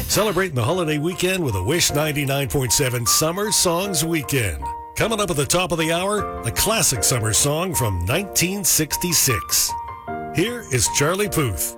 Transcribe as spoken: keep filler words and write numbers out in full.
Celebrating the holiday weekend with a Wish ninety-nine point seven Summer Songs Weekend. Coming up at the top of the hour, a classic summer song from nineteen sixty-six. Here is Charlie Puth.